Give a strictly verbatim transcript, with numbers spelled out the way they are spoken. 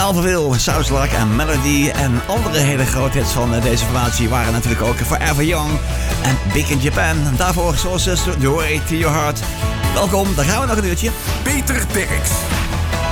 Alphaville, South Lark en Melody en andere hele grote hits van deze formatie waren natuurlijk ook Forever Young en Big in Japan. Daarvoor Soul Sister, The Way to Your Heart. Welkom, daar gaan we nog een uurtje. Peter Derks.